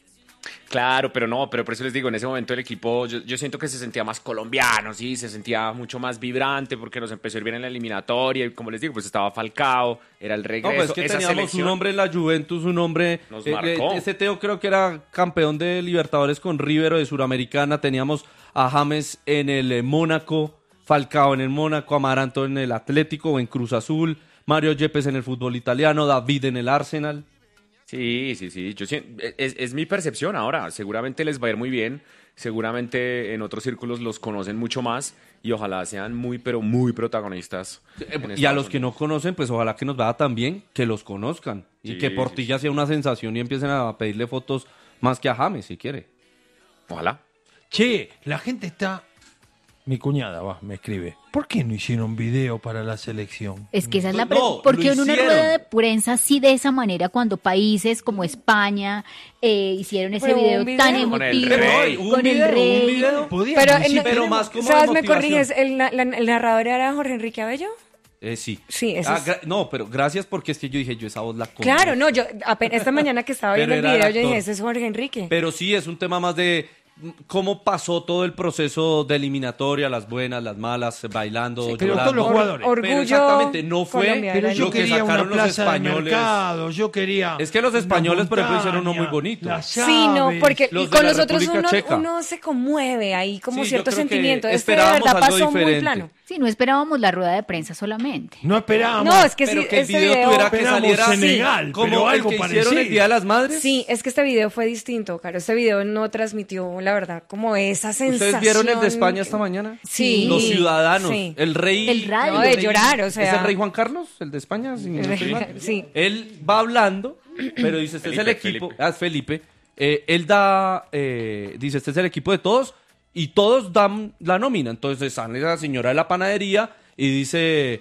Claro, pero por eso les digo, en ese momento el equipo, yo siento que se sentía más colombiano, sí, se sentía mucho más vibrante porque nos empezó a ir bien en la eliminatoria y como les digo, pues estaba Falcao, era el regreso. No, pues es que esa teníamos selección un hombre en la Juventus, un hombre, nos marcó. Ese Teo creo que era campeón de Libertadores con River o de Suramericana, teníamos a James en el Mónaco, Falcao en el Mónaco, Amaranto en el Atlético o en Cruz Azul, Mario Yepes en el fútbol italiano, David en el Arsenal. Sí. Es mi percepción ahora. Seguramente les va a ir muy bien. Seguramente en otros círculos los conocen mucho más y ojalá sean muy, pero muy protagonistas. Y a los que no conocen, pues ojalá que nos vaya tan bien que los conozcan. Y que Portilla sea una sensación y empiecen a pedirle fotos más que a James, si quiere. Ojalá. Che, la gente está... Mi cuñada me escribe, ¿por qué no hicieron video para la selección? Es que esa es la pregunta. Porque en una rueda de prensa, así de esa manera, cuando países como España hicieron ese video tan emotivo con el rey. Pero más como ¿sabes? ¿Me corriges? ¿El narrador era Jorge Enrique Abello? Sí. Sí, eso no, pero gracias porque es que yo dije, yo esa voz la conozco. Claro, no, yo esta mañana que estaba viendo el video, yo dije, ese es Jorge Enrique. Pero sí, es un tema más de cómo pasó todo el proceso de eliminatoria, las buenas, las malas, bailando, sí, pero llorando. todos los jugadores. Orgullo. Pero exactamente, no fue pero yo lo que quería sacaron una plaza los españoles. De mercado, yo quería es que los españoles, por ejemplo, hicieron uno muy bonito. Sí, no, porque los con de los otros Checa. uno se conmueve ahí como Sí, cierto sentimiento. Este de verdad algo pasó diferente. muy plano. Sí, no esperábamos la rueda de prensa solamente. No esperábamos. No, es que pero sí, que el video tuviera que salir así, Senegal, como pero el algo que parecido. hicieron el Día de las Madres. Sí, es que este video fue distinto, Caro. Este video no transmitió, la verdad, como esa sensación. ¿Ustedes vieron el de España esta mañana? Sí. Los ciudadanos, Sí. el rey. El radio. No, de llorar, o sea. ¿Es el rey Juan Carlos, el de España? Sí. Él va hablando, pero dice, este es el equipo. Felipe. Él da, dice, este es el equipo de todos, y todos dan la nómina. Entonces sale la señora de la panadería y dice,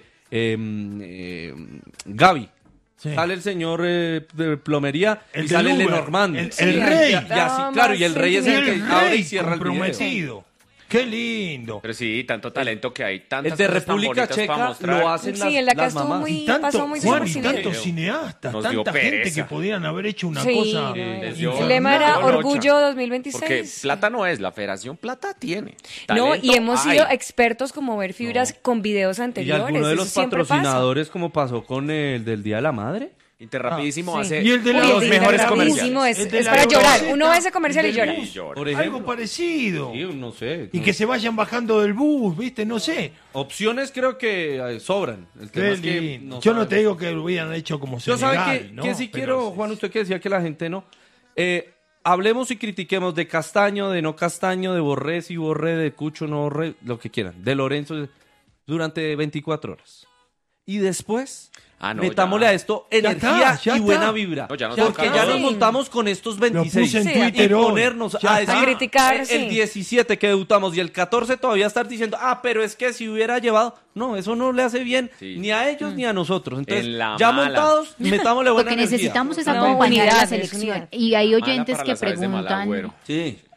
Gaby. Sí. Sale el señor de plomería y sale el Lenormand. El rey. Y así, claro, y el rey es el que abre y cierra el video. Qué lindo. Pero sí, tanto talento que hay, tantas el de cosas tan República bonitas para Checa mostrar. lo hacen Sí, en la las que estuvo mamás. muy, Tanto, pasó muy Juan, y desapercibido. tantos cineastas, Nos dio tanta gente pereza. que podían haber hecho una Sí, cosa. el lema era Orgullo 2026. Porque plata no es, la Federación plata tiene. No, y Talento hemos hay. sido expertos como ver fibras con videos Y anteriores. alguno de los eso siempre patrocinadores, como pasó con el del Día de la Madre. Interrapidísimo sí. hace Y el de uno la- de los el de mejores Interrapidísimo comerciales. es para llorar. Uno ve ese comercial y llora. Por ejemplo. Algo parecido. Sí, no sé. Y que se vayan bajando del bus, ¿viste? No sé. Opciones creo que sobran. El tema Qué es que lindo. Yo no te digo que lo hubieran hecho como Yo Senegal, sabe ¿no? que sí Pero quiero, Juan, usted que decía que la gente no. Hablemos y critiquemos de Castaño, de no Castaño, de Borré, si Borré, de Cucho, no Borré, lo que quieran. De Lorenzo, durante 24 horas. Y después, metámosle a esto energía y buena vibra. No, ya nos porque toca. ya nos Sí. montamos con estos 26. Lo puse en Y Twitter hoy. ponernos Ya a está. decir, A criticar, el sí. 17 que debutamos y el 14 todavía estar diciendo, pero es que si hubiera llevado... No, eso no le hace bien ni a ellos ni a nosotros. Entonces, En la ya mala. montados, metámosle buena Lo que energía. necesitamos es No, acompañar a la unidad, es selección. unidad. Y hay oyentes para que las aves de preguntan... Malagüero. Sí.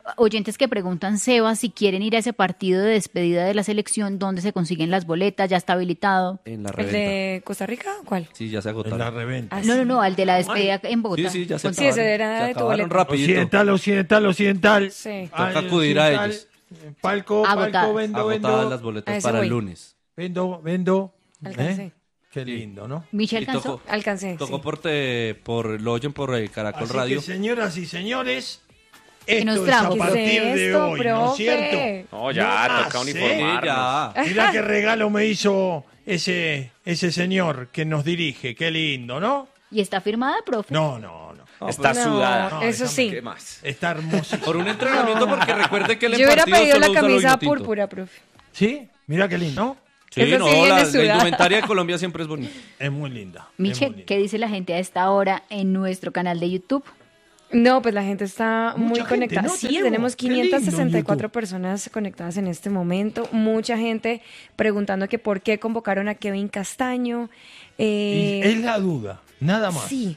oyentes que preguntan, Seba, si quieren ir a ese partido de despedida de la selección, ¿dónde se consiguen las boletas? ¿Ya está habilitado? En la ¿El reventa. de Costa Rica? ¿Cuál? Sí, ya se agotaron. En la reventa. No, al de la despedida en Bogotá. Sí, ya se Sí, ese era de tu boleta. rapidito. Occidental. Sí. Toca acudir a ellos. Palco, Agotadas. Agotadas las boletas para voy. el lunes. Vendo. Alcancé. Qué lindo, ¿no? ¿Michelle Y alcanzó? Alcancé. Tocó Sí. lo oyen por Caracol Así Radio. que, señoras y señores, nos esto es a trajo. partir ¿Qué es de esto, hoy, ¿no es profe? cierto? No, ya, No toca más, uniformarnos. Ya. Mirá qué regalo me hizo ese señor que nos dirige. Qué lindo, ¿no? ¿Y está firmada, profe? No. Está No, sudada. eso sí. ¿Qué más? Está hermoso. Por un entrenamiento, porque recuerde que el Yo hubiera partido pedido solo la usa lo camisa vino tinto. púrpura, profe. ¿Sí? Mirá qué lindo, ¿no? Sí, Eso no, sí viene la sudada. indumentaria de Colombia siempre es bonita. Es muy linda. Michelle, ¿qué dice la gente a esta hora en nuestro canal de YouTube? No, pues la gente está Mucha muy gente, conectada. ¿no? Sí, Tenemos. tenemos Qué lindo en 564 YouTube. personas conectadas en este momento. Mucha gente preguntando que por qué convocaron a Kevin Castaño. Y es la duda, nada más. Sí.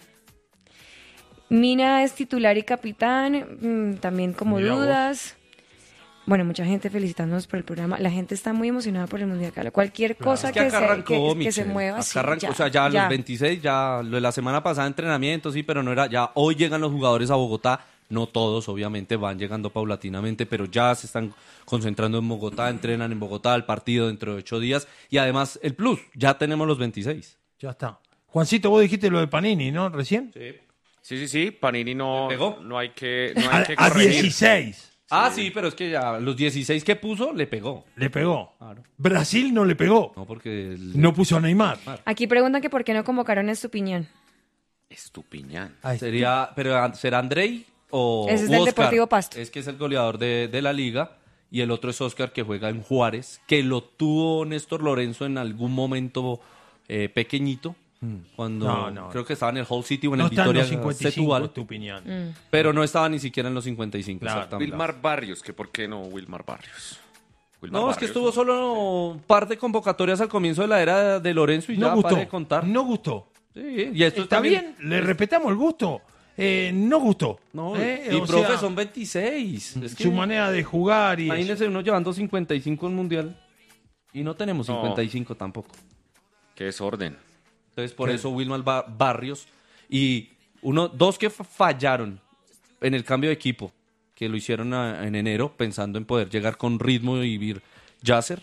Mina es titular y capitán, también como Mira vos. dudas. Bueno, mucha gente felicitándonos por el programa. La gente está muy emocionada por el Mundial. Cualquier cosa Es que que, acá arrancó, que se Michelle. mueva. Acá sí, arrancó, o sea, ya los 26, ya lo de la semana pasada entrenamiento, sí, pero no era, ya hoy llegan los jugadores a Bogotá, no todos, obviamente, van llegando paulatinamente, pero ya se están concentrando en Bogotá, entrenan en Bogotá, el partido dentro de 8 días, y además el plus, ya tenemos los 26. Ya está. Juancito, vos dijiste lo de Panini, ¿no? Recién. Sí. Panini no, ¿Le pegó? no hay que A corregir. 16 Ah, sí, pero es que ya los 16 que puso, le pegó. le pegó. Claro. Brasil no le pegó. No, porque... No puso a Neymar. Aquí preguntan que por qué no convocaron a Estupiñán. Estupiñán. Ahí está. Sería, pero ¿será Andrei o Ese es del Oscar? Deportivo Pasto. Es que es el goleador de la liga. Y el otro es Oscar, que juega en Juárez, que lo tuvo Néstor Lorenzo en algún momento pequeñito, cuando No. creo que estaba en el Hull City o en No el está en Victoria los 55, Setúbal, Estupiñán. pero no estaba ni siquiera en los 55. Claro. Exactamente. Wilmar Barrios, que por qué no Wilmar Barrios. Wilmar No, es que Barrios, estuvo solo un par de convocatorias al comienzo de la era de Lorenzo y No ya gustó. para de contar. No gustó. Sí, y esto Está también- bien, le respetamos el gusto. No gustó. No, Y y profe, son 26. Es que su manera de jugar y eso. imagínense uno llevando 55 en Mundial y no tenemos No. 55 tampoco. Qué desorden. Entonces, por eso Wilmar Barrios y dos que fallaron en el cambio de equipo, que lo hicieron en enero, pensando en poder llegar con ritmo y vivir Yasser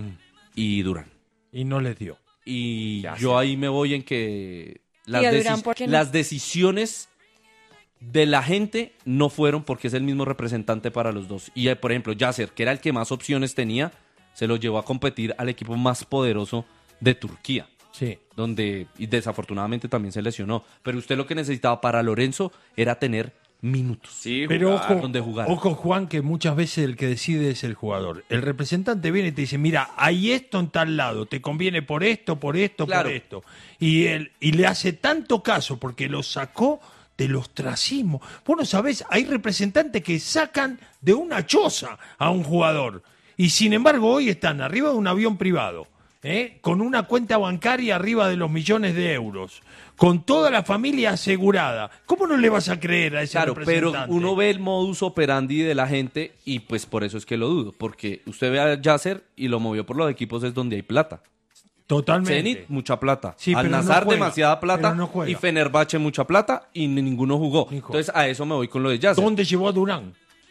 y Durán. Y no les dio. Y Yasser. yo ahí me voy en que las, ¿Y a Durán por qué no? las decisiones de la gente no fueron porque es el mismo representante para los dos. Y, por ejemplo, Yasser, que era el que más opciones tenía, se lo llevó a competir al equipo más poderoso de Turquía. Sí. Donde y desafortunadamente también se lesionó. Pero usted lo que necesitaba para Lorenzo era tener minutos. Sí, Pero jugar. donde jugar. ojo, Juan, que muchas veces el que decide es el jugador. El representante viene y te dice, mira, hay esto en tal lado, te conviene por esto, Claro. por esto. Y le hace tanto caso porque lo sacó del ostracismo. Vos no sabés, hay representantes que sacan de una choza a un jugador. Y sin embargo hoy están arriba de un avión privado. Con una cuenta bancaria arriba de los millones de euros, con toda la familia asegurada. ¿Cómo no le vas a creer a ese Claro, pero representante? uno ve el modus operandi de la gente y pues por eso es que lo dudo. Porque usted ve a Yasser y lo movió por los equipos es donde hay plata. Totalmente. Zenit, mucha plata. Sí, pero no Al-Nassr, juega, demasiada plata. pero no juega. Y Fenerbahce, mucha plata. Y ninguno jugó. Ni jugó. Entonces a eso me voy con lo de Yasser. ¿Dónde llevó a Durán?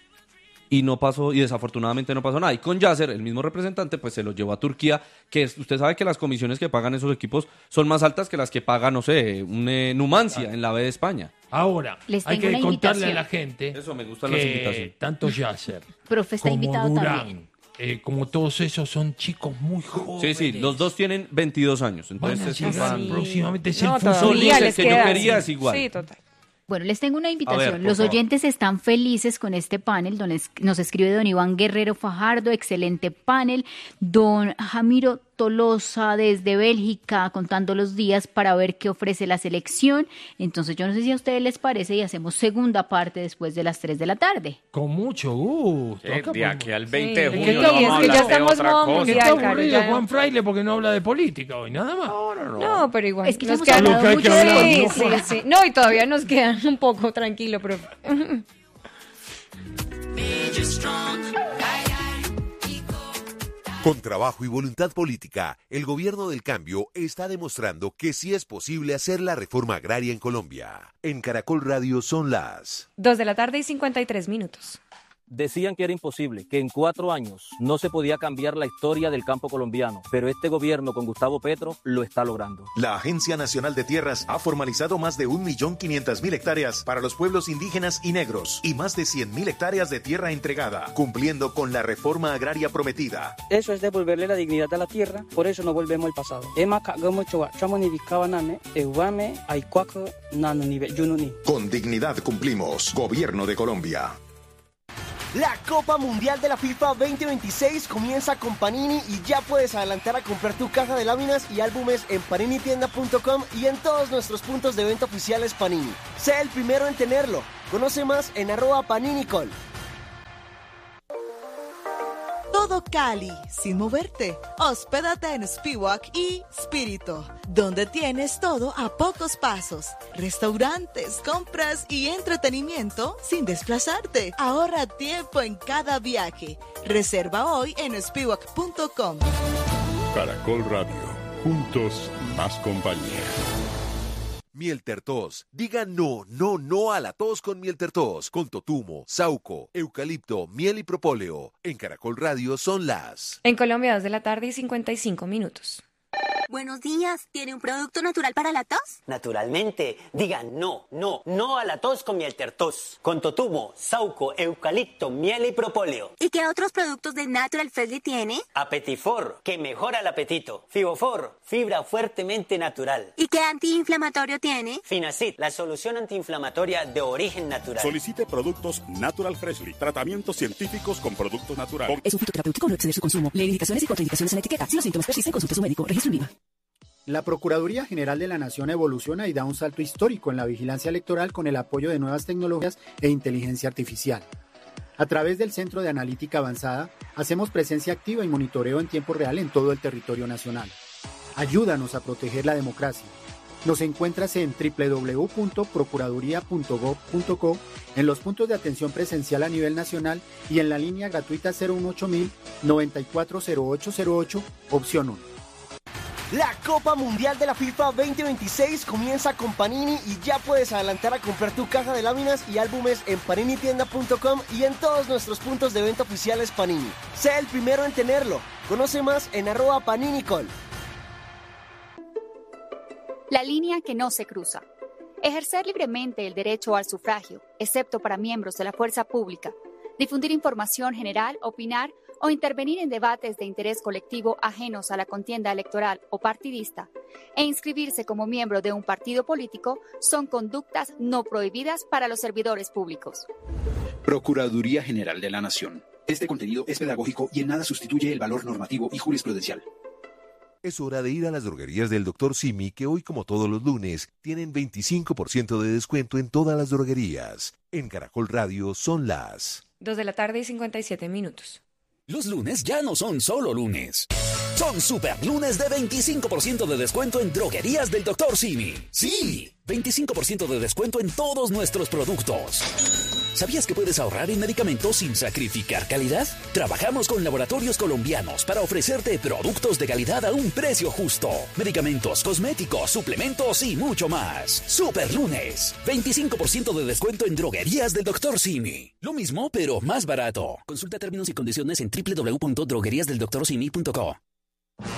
Y no pasó, y desafortunadamente no pasó nada. Y con Yasser, el mismo representante, pues se lo llevó a Turquía, usted sabe que las comisiones que pagan esos equipos son más altas que las que paga, no sé, un Numancia en la B de España. Ahora, Les hay tengo que una contarle a invitación. la gente Eso me gustan las invitaciones. que tanto Yasser Profe está como invitado Durán, también. como todos esos son chicos muy Sí, jóvenes. sí, los dos tienen 22 años. Van a Entonces, llegar Sí. próximamente. Es No, el fútbol. todavía el les que yo queda, quería sí. es igual. Sí, total. Bueno, les tengo una invitación. A ver, por Los favor. oyentes están felices con este panel. Nos escribe don Iván Guerrero Fajardo, excelente panel. Don Jamiro Tolosa desde Bélgica contando los días para ver qué ofrece la selección. Entonces yo no sé si a ustedes les parece y hacemos segunda parte después de las 3 de la tarde. Con mucho gusto. Acá De aquí podemos- al 20 de Sí, junio es no que vamos a ya hablar de estamos otra modo cosa. mundial. Está Claro, aburrido ya. Juan Fraile porque no habla de política hoy, nada más. No, pero igual. Es que nos hemos quedan hablado Lo que hay que mucho de hablar, Sí, ¿no, sí, Juan? sí. No, y todavía nos quedan un poco tranquilo, profe. Con trabajo y voluntad política, el gobierno del cambio está demostrando que sí es posible hacer la reforma agraria en Colombia. En Caracol Radio son las 2:53 p.m. Decían que era imposible, que en 4 años no se podía cambiar la historia del campo colombiano, pero este gobierno con Gustavo Petro lo está logrando. La Agencia Nacional de Tierras ha formalizado más de 1.500.000 hectáreas para los pueblos indígenas y negros y más de 100.000 hectáreas de tierra entregada, cumpliendo con la reforma agraria prometida. Eso es devolverle la dignidad a la tierra, por eso no volvemos al pasado. Con dignidad cumplimos. Gobierno de Colombia. La Copa Mundial de la FIFA 2026 comienza con Panini y ya puedes adelantar a comprar tu caja de láminas y álbumes en paninitienda.com y en todos nuestros puntos de venta oficiales Panini. Sé el primero en tenerlo. Conoce más en @paninicol. Todo Cali, sin moverte. Hospédate en Spiwak y Spirito, donde tienes todo a pocos pasos. Restaurantes, compras y entretenimiento sin desplazarte. Ahorra tiempo en cada viaje. Reserva hoy en spiwak.com. Caracol Radio, juntos más compañía. Mieltertos. Diga no a la tos con Mieltertos. Con totumo, sauco, eucalipto, miel y propóleo. En Caracol Radio son las... En Colombia, 2:55 p.m. Buenos días, ¿tiene un producto natural para la tos? Naturalmente, diga no a la tos con Mieltertos. Con totumo, sauco, eucalipto, miel y propóleo. ¿Y qué otros productos de Natural Freshly tiene? Apetifor, que mejora el apetito. Fibofor, fibra fuertemente natural. ¿Y qué antiinflamatorio tiene? Finacid, la solución antiinflamatoria de origen natural. Solicite productos Natural Freshly, tratamientos científicos con productos naturales. Es un fitoterapéutico, no exceder su consumo. Lee indicaciones y contraindicaciones en la etiqueta. Si los síntomas persisten, consulte a su médico. Registro INVIMA. La Procuraduría General de la Nación evoluciona y da un salto histórico en la vigilancia electoral con el apoyo de nuevas tecnologías e inteligencia artificial. A través del Centro de Analítica Avanzada, hacemos presencia activa y monitoreo en tiempo real en todo el territorio nacional. Ayúdanos a proteger la democracia. Nos encuentras en www.procuraduría.gov.co, en los puntos de atención presencial a nivel nacional y en la línea gratuita 018 940808, opción 1. La Copa Mundial de la FIFA 2026 comienza con Panini y ya puedes adelantar a comprar tu caja de láminas y álbumes en paninitienda.com y en todos nuestros puntos de venta oficiales Panini. Sé el primero en tenerlo. Conoce más en @paninicol. La línea que no se cruza. Ejercer libremente el derecho al sufragio, excepto para miembros de la fuerza pública. Difundir información general, opinar o intervenir en debates de interés colectivo ajenos a la contienda electoral o partidista, e inscribirse como miembro de un partido político son conductas no prohibidas para los servidores públicos. Procuraduría General de la Nación. Este contenido es pedagógico y en nada sustituye el valor normativo y jurisprudencial. Es hora de ir a las droguerías del Dr. Simi, que hoy, como todos los lunes, tienen 25% de descuento en todas las droguerías. En Caracol Radio son las 2:57 p.m. Los lunes ya no son solo lunes. Son super lunes de 25% de descuento en droguerías del Dr. Simi. Sí, 25% de descuento en todos nuestros productos. ¿Sabías que puedes ahorrar en medicamentos sin sacrificar calidad? Trabajamos con laboratorios colombianos para ofrecerte productos de calidad a un precio justo. Medicamentos, cosméticos, suplementos y mucho más. Super lunes, 25% de descuento en droguerías del Dr. Simi. Lo mismo, pero más barato. Consulta términos y condiciones en www.drogueriasdeldoctorsimi.co.